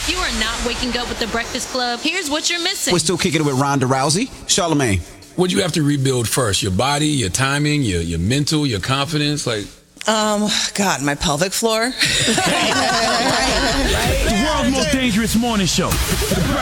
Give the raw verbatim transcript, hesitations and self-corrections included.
If you are not waking up with the Breakfast Club, here's what you're missing. We're still kicking it with Ronda Rousey. Charlamagne. What do you have to rebuild first? Your body, your timing, your your mental, your confidence? Like, Um, God, my pelvic floor. The world's most dangerous morning show.